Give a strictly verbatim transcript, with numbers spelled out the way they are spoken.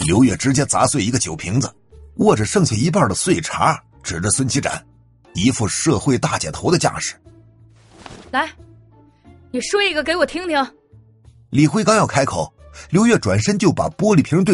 刘越直接砸碎一个酒瓶子，握着剩下一半的碎茶，指着孙启展，一副社会大姐头的架势。 来，你说一个给我听听。 李辉刚要开口，刘越转身就把玻璃瓶对